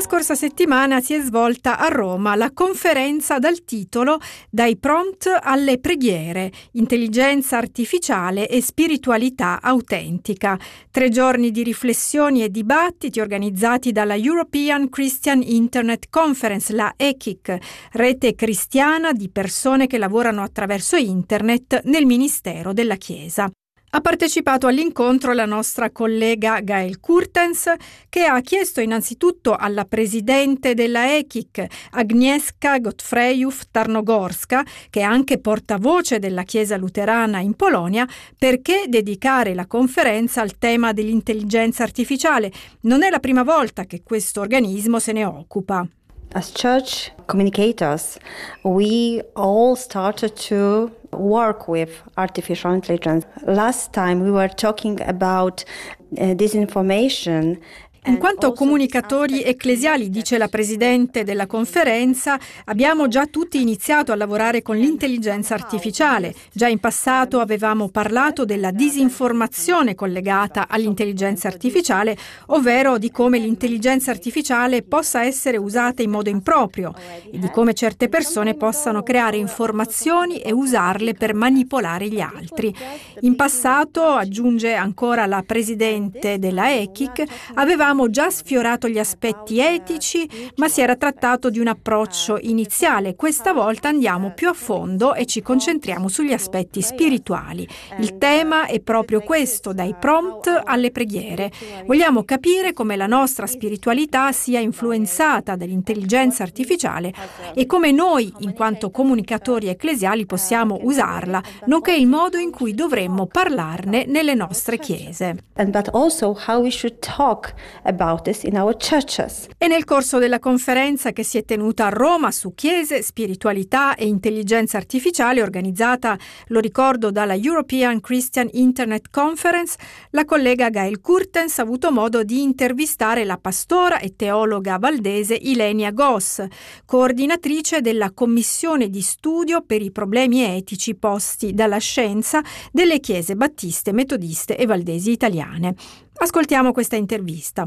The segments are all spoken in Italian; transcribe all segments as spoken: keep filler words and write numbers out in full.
La scorsa settimana si è svolta a Roma la conferenza dal titolo Dai prompt alle preghiere, intelligenza artificiale e spiritualità autentica. Tre giorni di riflessioni e dibattiti organizzati dalla European Christian Internet Conference, la E C I C, rete cristiana di persone che lavorano attraverso internet nel Ministero della Chiesa. Ha partecipato all'incontro la nostra collega Gail Kurtens, che ha chiesto innanzitutto alla presidente della E C I C, Agnieszka Godfrejów-Tarnogorska, che è anche portavoce della Chiesa luterana in Polonia, perché dedicare la conferenza al tema dell'intelligenza artificiale. Non è la prima volta che questo organismo se ne occupa. As church communicators, we all started to work with artificial intelligence. Last time we were talking about uh, disinformation. In quanto comunicatori ecclesiali, dice la presidente della conferenza, abbiamo già tutti iniziato a lavorare con l'intelligenza artificiale. Già in passato avevamo parlato della disinformazione collegata all'intelligenza artificiale, ovvero di come l'intelligenza artificiale possa essere usata in modo improprio e di come certe persone possano creare informazioni e usarle per manipolare gli altri. In passato, aggiunge ancora la presidente della E C I C, avevamo Avevamo già sfiorato gli aspetti etici, ma si era trattato di un approccio iniziale. Questa volta andiamo più a fondo e ci concentriamo sugli aspetti spirituali. Il tema è proprio questo, dai prompt alle preghiere. Vogliamo capire come la nostra spiritualità sia influenzata dall'intelligenza artificiale e come noi, in quanto comunicatori ecclesiali, possiamo usarla, nonché il modo in cui dovremmo parlarne nelle nostre chiese. And but also how we should talk about this in our churches. E nel corso della conferenza che si è tenuta a Roma su chiese, spiritualità e intelligenza artificiale, organizzata, lo ricordo, dalla European Christian Internet Conference, la collega Gail Kurtens ha avuto modo di intervistare la pastora e teologa valdese Ilenia Goss, coordinatrice della commissione di studio per i problemi etici posti dalla scienza delle chiese battiste, metodiste e valdesi italiane. Ascoltiamo questa intervista.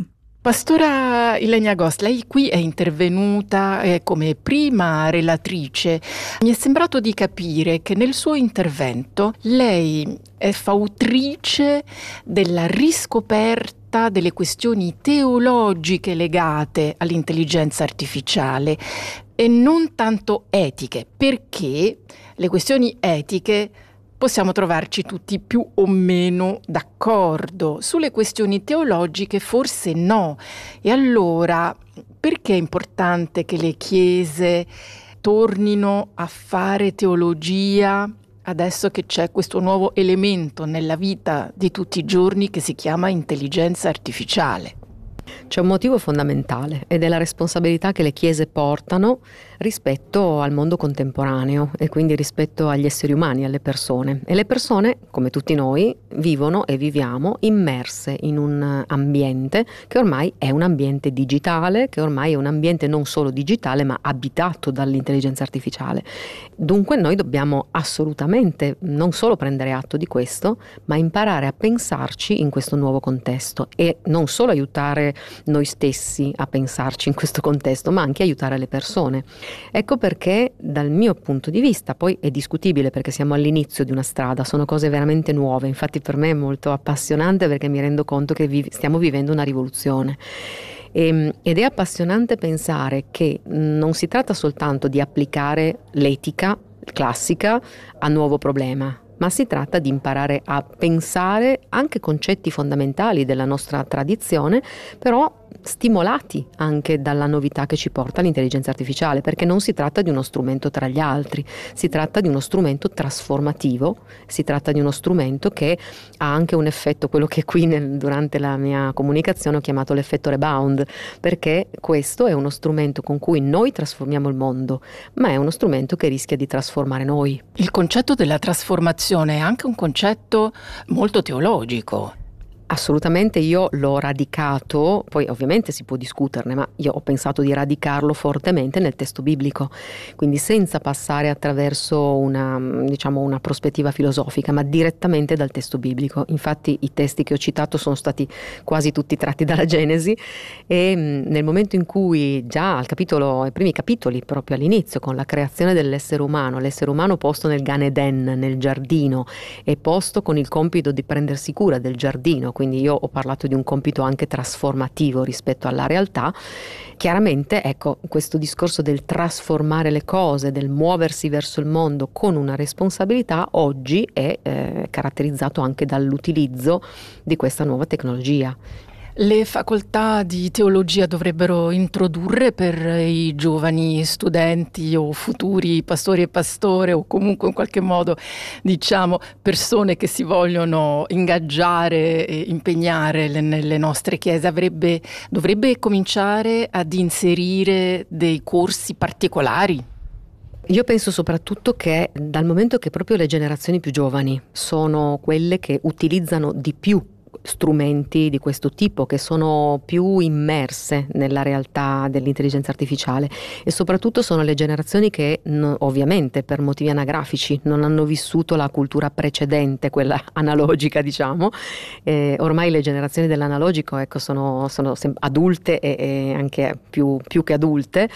Pastora Ilenia Goss, lei qui è intervenuta eh, come prima relatrice. Mi è sembrato di capire che nel suo intervento lei è fautrice della riscoperta delle questioni teologiche legate all'intelligenza artificiale e non tanto etiche, perché le questioni etiche possiamo trovarci tutti più o meno d'accordo. Sulle questioni teologiche forse no. E allora perché è importante che le chiese tornino a fare teologia adesso che c'è questo nuovo elemento nella vita di tutti i giorni che si chiama intelligenza artificiale? C'è un motivo fondamentale ed è la responsabilità che le chiese portano rispetto al mondo contemporaneo e quindi rispetto agli esseri umani, alle persone. E le persone, come tutti noi, vivono e viviamo immerse in un ambiente che ormai è un ambiente digitale, che ormai è un ambiente non solo digitale ma abitato dall'intelligenza artificiale. Dunque noi dobbiamo assolutamente non solo prendere atto di questo, ma imparare a pensarci in questo nuovo contesto e non solo aiutare noi stessi a pensarci in questo contesto, ma anche aiutare le persone. Ecco perché dal mio punto di vista, poi è discutibile perché siamo all'inizio di una strada, sono cose veramente nuove, infatti per me è molto appassionante perché mi rendo conto che vi- stiamo vivendo una rivoluzione. E, ed è appassionante pensare che non si tratta soltanto di applicare l'etica classica a nuovo problema, ma si tratta di imparare a pensare anche concetti fondamentali della nostra tradizione, però stimolati anche dalla novità che ci porta l'intelligenza artificiale, perché non si tratta di uno strumento tra gli altri, si tratta di uno strumento trasformativo, si tratta di uno strumento che ha anche un effetto, quello che qui nel, durante la mia comunicazione ho chiamato l'effetto rebound, perché questo è uno strumento con cui noi trasformiamo il mondo, ma è uno strumento che rischia di trasformare noi. Il concetto della trasformazione è anche un concetto molto teologico. Assolutamente, io l'ho radicato, poi ovviamente si può discuterne, ma io ho pensato di radicarlo fortemente nel testo biblico, quindi senza passare attraverso una, diciamo, una prospettiva filosofica, ma direttamente dal testo biblico. Infatti i testi che ho citato sono stati quasi tutti tratti dalla Genesi e nel momento in cui già al capitolo, ai primi capitoli, proprio all'inizio, con la creazione dell'essere umano, l'essere umano posto nel Gan Eden, nel giardino, e posto con il compito di prendersi cura del giardino, quindi io ho parlato di un compito anche trasformativo rispetto alla realtà. Chiaramente, ecco, questo discorso del trasformare le cose, del muoversi verso il mondo con una responsabilità, oggi è eh, caratterizzato anche dall'utilizzo di questa nuova tecnologia. Le facoltà di teologia dovrebbero introdurre per i giovani studenti o futuri pastori e pastore, o comunque in qualche modo, diciamo, persone che si vogliono ingaggiare e impegnare le, nelle nostre chiese, avrebbe, dovrebbe cominciare ad inserire dei corsi particolari? Io penso soprattutto che dal momento che proprio le generazioni più giovani sono quelle che utilizzano di più strumenti di questo tipo, che sono più immerse nella realtà dell'intelligenza artificiale, e soprattutto sono le generazioni che no, ovviamente per motivi anagrafici non hanno vissuto la cultura precedente, quella analogica, diciamo. Eh, ormai le generazioni dell'analogico, ecco, sono, sono sem- adulte e, e anche più, più che adulte.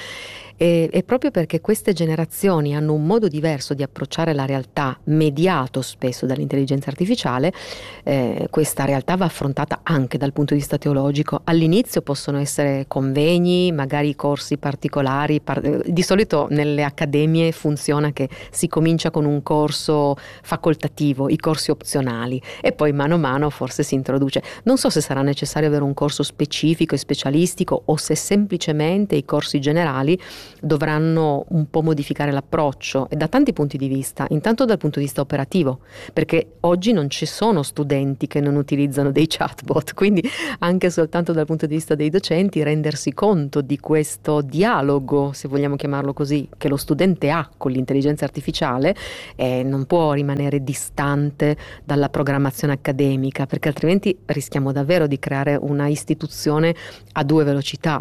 E, e proprio perché queste generazioni hanno un modo diverso di approcciare la realtà, mediato spesso dall'intelligenza artificiale, eh, questa realtà va affrontata anche dal punto di vista teologico. All'inizio possono essere convegni, magari corsi particolari, par- di solito nelle accademie funziona che si comincia con un corso facoltativo, i corsi opzionali, e poi mano a mano forse si introduce. Non so se sarà necessario avere un corso specifico e specialistico o se semplicemente i corsi generali dovranno un po' modificare l'approccio, e da tanti punti di vista. Intanto dal punto di vista operativo, perché oggi non ci sono studenti che non utilizzano dei chatbot, quindi anche soltanto dal punto di vista dei docenti rendersi conto di questo dialogo, se vogliamo chiamarlo così, che lo studente ha con l'intelligenza artificiale, eh, non può rimanere distante dalla programmazione accademica, perché altrimenti rischiamo davvero di creare una istituzione a due velocità.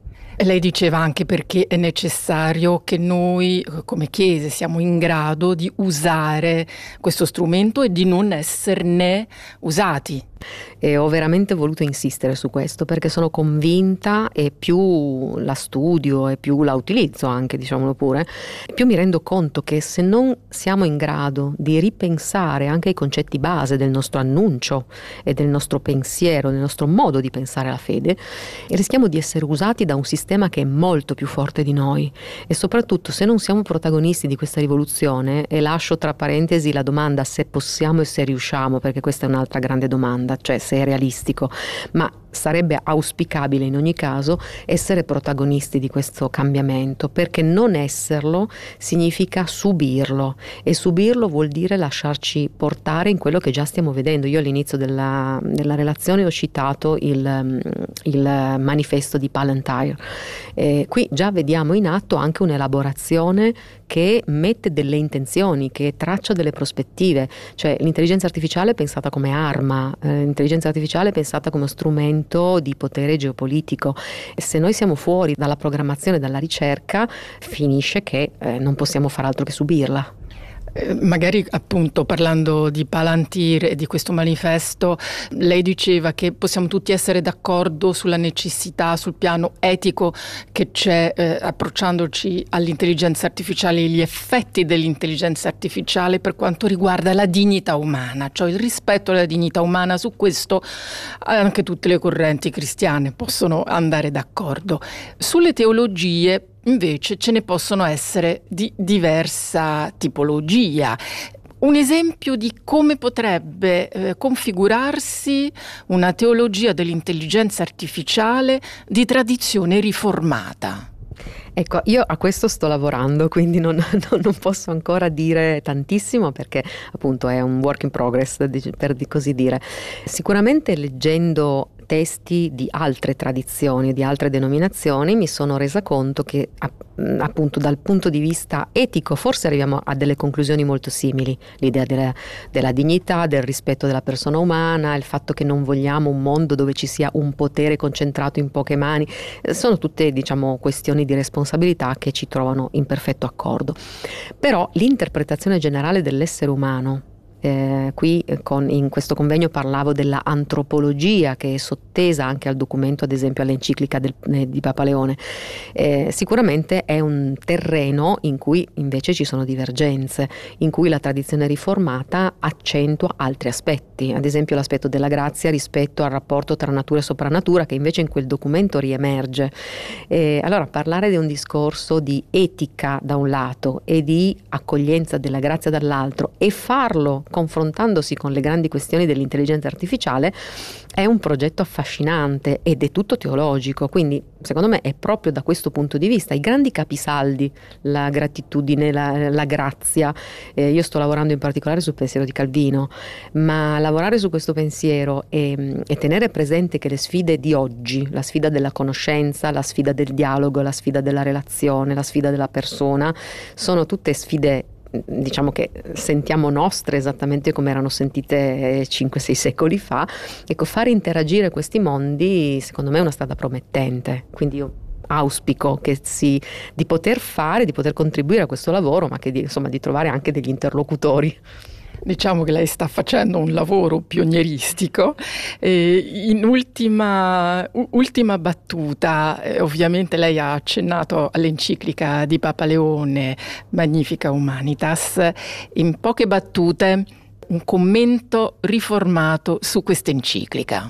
E lei diceva anche perché è necessario che noi come Chiese siamo in grado di usare questo strumento e di non esserne usati. E ho veramente voluto insistere su questo perché sono convinta, e più la studio e più la utilizzo anche, diciamolo pure, più mi rendo conto che se non siamo in grado di ripensare anche i concetti base del nostro annuncio e del nostro pensiero, del nostro modo di pensare la fede, rischiamo di essere usati da un sistema che è molto più forte di noi. E soprattutto se non siamo protagonisti di questa rivoluzione, e lascio tra parentesi la domanda se possiamo e se riusciamo, perché questa è un'altra grande domanda, cioè se è realistico, ma sarebbe auspicabile in ogni caso essere protagonisti di questo cambiamento, perché non esserlo significa subirlo, e subirlo vuol dire lasciarci portare in quello che già stiamo vedendo. Io all'inizio della, della relazione ho citato il, il manifesto di Palantir. Eh, qui già vediamo in atto anche un'elaborazione che mette delle intenzioni, che traccia delle prospettive, cioè l'intelligenza artificiale è pensata come arma, eh, l'intelligenza artificiale è pensata come strumento di potere geopolitico, e se noi siamo fuori dalla programmazione, dalla ricerca, finisce che eh, non possiamo far altro che subirla. Magari appunto parlando di Palantir e di questo manifesto, lei diceva che possiamo tutti essere d'accordo sulla necessità, sul piano etico che c'è eh, approcciandoci all'intelligenza artificiale, gli effetti dell'intelligenza artificiale per quanto riguarda la dignità umana, cioè il rispetto alla dignità umana. Su questo anche tutte le correnti cristiane possono andare d'accordo. Sulle teologie invece ce ne possono essere di diversa tipologia. Un esempio di come potrebbe eh, configurarsi una teologia dell'intelligenza artificiale di tradizione riformata. Ecco, io a questo sto lavorando, quindi non, non, non posso ancora dire tantissimo, perché appunto è un work in progress, per di così dire. Sicuramente leggendo testi di altre tradizioni, di altre denominazioni, mi sono resa conto che appunto dal punto di vista etico forse arriviamo a delle conclusioni molto simili, l'idea della, della dignità, del rispetto della persona umana, il fatto che non vogliamo un mondo dove ci sia un potere concentrato in poche mani, sono tutte, diciamo, questioni di responsabilità che ci trovano in perfetto accordo. Però l'interpretazione generale dell'essere umano, Eh, qui eh, con, in questo convegno parlavo della antropologia che è sottesa anche al documento, ad esempio all'enciclica del, eh, di Papa Leone, eh, sicuramente è un terreno in cui invece ci sono divergenze, in cui la tradizione riformata accentua altri aspetti, ad esempio l'aspetto della grazia rispetto al rapporto tra natura e soprannatura, che invece in quel documento riemerge. Eh, allora parlare di un discorso di etica da un lato e di accoglienza della grazia dall'altro, e farlo confrontandosi con le grandi questioni dell'intelligenza artificiale, è un progetto affascinante ed è tutto teologico, quindi secondo me è proprio da questo punto di vista i grandi capisaldi, la gratitudine, la, la grazia. Eh, io sto lavorando in particolare sul pensiero di Calvino, ma lavorare su questo pensiero e, e tenere presente che le sfide di oggi, la sfida della conoscenza, la sfida del dialogo, la sfida della relazione, la sfida della persona, sono tutte sfide, diciamo, che sentiamo nostre esattamente come erano sentite cinque sei secoli fa. Ecco, fare interagire questi mondi secondo me è una strada promettente, quindi io auspico che si, di poter fare, di poter contribuire a questo lavoro, ma che di, insomma, di trovare anche degli interlocutori. Diciamo che lei sta facendo un lavoro pionieristico. Eh, in ultima, u- ultima battuta, eh, ovviamente lei ha accennato all'enciclica di Papa Leone, Magnificat Humanitas. In poche battute, un commento riformato su questa enciclica.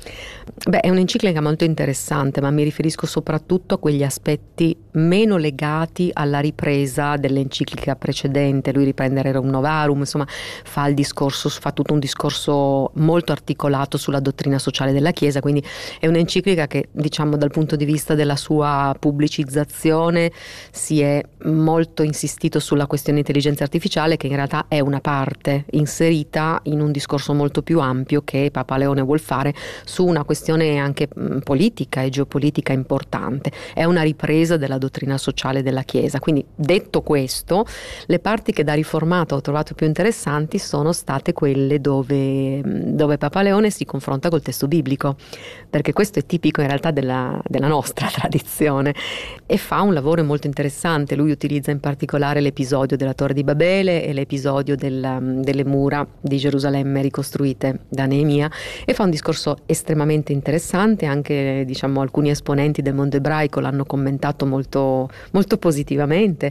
Beh, è un'enciclica molto interessante, ma mi riferisco soprattutto a quegli aspetti meno legati alla ripresa dell'enciclica precedente. Lui riprende Rerum Novarum, insomma, fa il discorso, fa tutto un discorso molto articolato sulla dottrina sociale della Chiesa, quindi è un'enciclica che, diciamo, dal punto di vista della sua pubblicizzazione si è molto insistito sulla questione intelligenza artificiale, che in realtà è una parte inserita in un discorso molto più ampio che Papa Leone vuol fare su una questione anche politica e geopolitica importante. È una ripresa della dottrina sociale della Chiesa. Quindi, detto questo, le parti che da riformato ho trovato più interessanti sono state quelle dove, dove Papa Leone si confronta col testo biblico, perché questo è tipico in realtà della, della nostra tradizione, e fa un lavoro molto interessante. Lui utilizza in particolare l'episodio della Torre di Babele e l'episodio del, delle mura di Gerusalemme ricostruite da Neemia, e fa un discorso estremamente interessante. Anche, diciamo, alcuni esponenti del mondo ebraico l'hanno commentato molto, molto positivamente,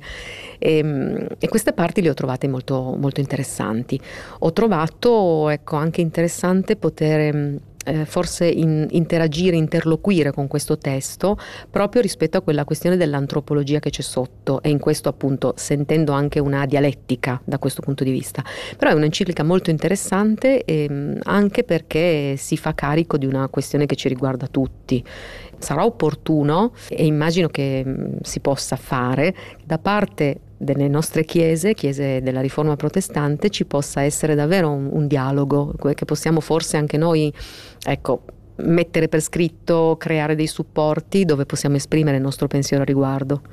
e, e queste parti le ho trovate molto, molto interessanti. Ho trovato, ecco, anche interessante poter Eh, forse in, interagire, interloquire con questo testo proprio rispetto a quella questione dell'antropologia che c'è sotto, e in questo appunto sentendo anche una dialettica da questo punto di vista. Però è un'enciclica molto interessante, ehm, anche perché si fa carico di una questione che ci riguarda tutti. Sarà opportuno, e immagino che mh, si possa fare, da parte delle nostre chiese, chiese della Riforma Protestante, ci possa essere davvero un, un dialogo, che possiamo forse anche noi, ecco, mettere per scritto, creare dei supporti dove possiamo esprimere il nostro pensiero a riguardo.